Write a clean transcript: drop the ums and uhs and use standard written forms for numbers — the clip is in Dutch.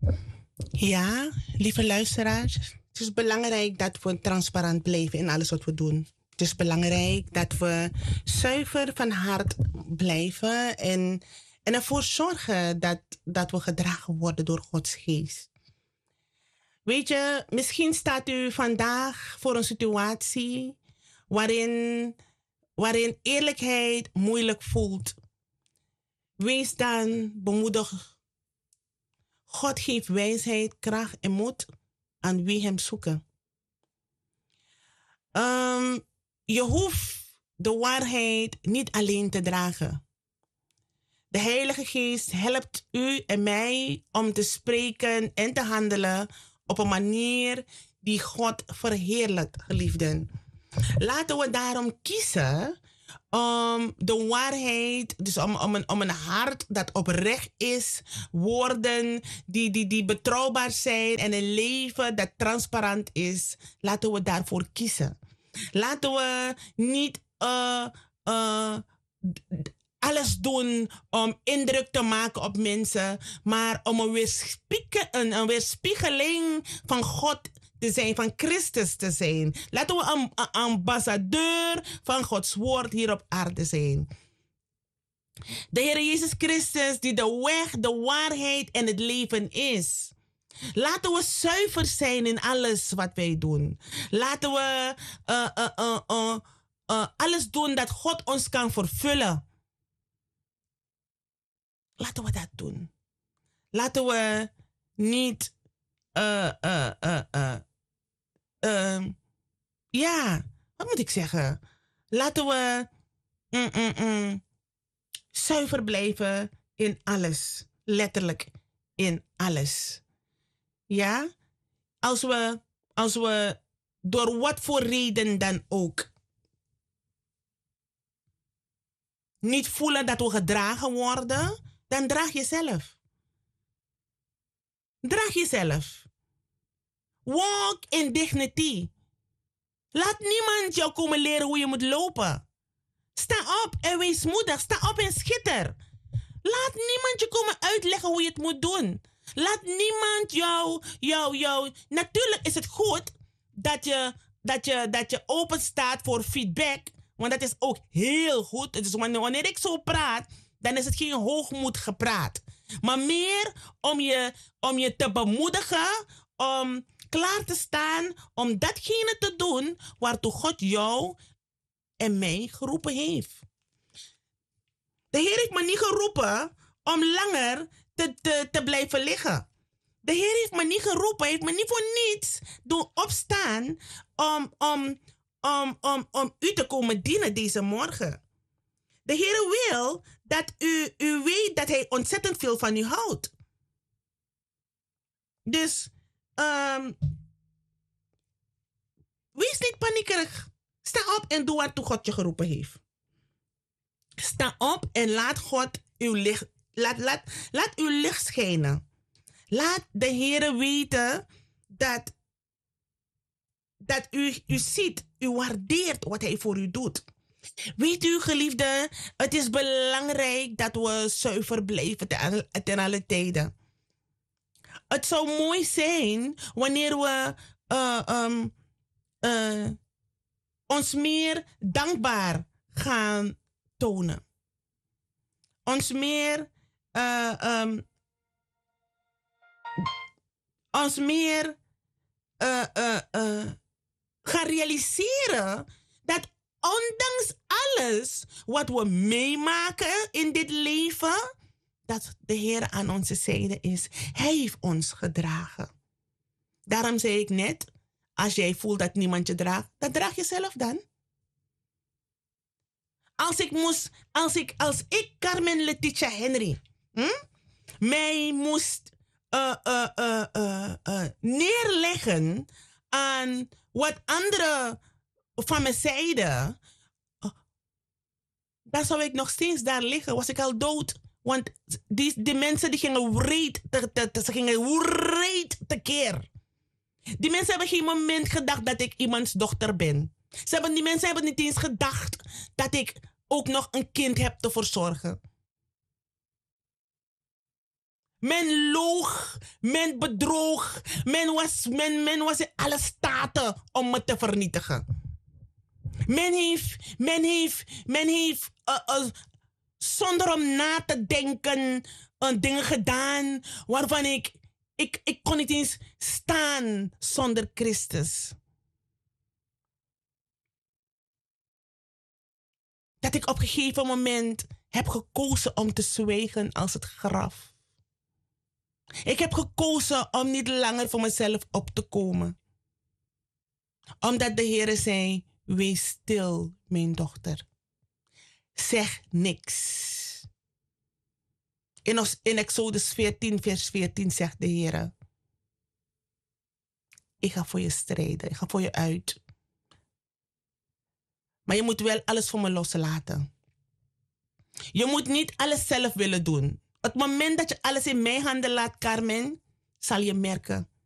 Ja, lieve luisteraars. Het is belangrijk dat we transparant blijven in alles wat we doen. Het is belangrijk dat we zuiver van hart blijven en ervoor zorgen dat we gedragen worden door Gods geest. Weet je, misschien staat u vandaag voor een situatie waarin eerlijkheid moeilijk voelt. Wees dan bemoedigd. God geeft wijsheid, kracht en moed aan wie hem zoeken. Je hoeft de waarheid niet alleen te dragen. De Heilige Geest helpt u en mij om te spreken en te handelen op een manier die God verheerlijkt, geliefden. Laten we daarom kiezen om de waarheid, dus om een hart dat oprecht is, woorden die betrouwbaar zijn en een leven dat transparant is. Laten we daarvoor kiezen. Laten we niet alles doen om indruk te maken op mensen, maar om een weerspiegeling van God te zijn, van Christus te zijn. Laten we een ambassadeur van Gods woord hier op aarde zijn. De Heer Jezus Christus, die de weg, de waarheid en het leven is. Laten we zuiver zijn in alles wat wij doen. Laten we alles doen dat God ons kan vervullen. Laten we dat doen. Laten we niet ja, wat moet ik zeggen? Laten we zuiver blijven in alles. Letterlijk in alles. Ja? Als we door wat voor reden dan ook niet voelen dat we gedragen worden, dan draag jezelf. Draag jezelf. Walk in dignity. Laat niemand jou komen leren hoe je moet lopen. Sta op en wees moedig. Sta op en schitter. Laat niemand je komen uitleggen hoe je het moet doen. Laat niemand jou. Natuurlijk is het goed dat je open staat voor feedback. Want dat is ook heel goed. Dus wanneer ik zo praat, dan is het geen hoogmoed gepraat. Maar meer om je te bemoedigen, om klaar te staan, om datgene te doen waartoe God jou en mij geroepen heeft. De Heer heeft me niet geroepen om langer te blijven liggen. De Heer heeft me niet geroepen, heeft me niet voor niets doen opstaan om u te komen dienen deze morgen. De Heer wil dat u weet dat Hij ontzettend veel van u houdt. Dus wees niet paniekerig. Sta op en doe waartoe God je geroepen heeft. Sta op en laat God uw licht, laat uw licht schijnen. Laat de Heer weten dat u ziet, u waardeert wat Hij voor u doet. Weet u, geliefde, het is belangrijk dat we zuiver blijven ten alle tijden. Het zou mooi zijn wanneer we ons meer dankbaar gaan tonen. Ons meer gaan realiseren dat ondanks alles wat we meemaken in dit leven, dat de Heer aan onze zijde is. Hij heeft ons gedragen. Daarom zei ik net, als jij voelt dat niemand je draagt, dan draag je zelf dan. Als ik Carmen Letitia Henry, mij moest neerleggen aan wat anderen van me zeiden, dan zou ik nog steeds daar liggen. Was ik al dood. Want die mensen die gingen wreed tekeer. Die mensen hebben geen moment gedacht dat ik iemands dochter ben. Die mensen hebben niet eens gedacht dat ik ook nog een kind heb te verzorgen. Men loog, men bedroog, men was in alle staten om me te vernietigen. Men heeft zonder om na te denken dingen gedaan waarvan ik kon niet eens staan zonder Christus. Dat ik op een gegeven moment heb gekozen om te zwijgen als het graf. Ik heb gekozen om niet langer voor mezelf op te komen. Omdat de Heer zei, wees stil, mijn dochter. Zeg niks. In Exodus 14, vers 14 zegt de Heer, ik ga voor je strijden, ik ga voor je uit. Maar je moet wel alles voor me loslaten. Je moet niet alles zelf willen doen. Op het moment dat je alles in mijn handen laat, Carmen, zal je merken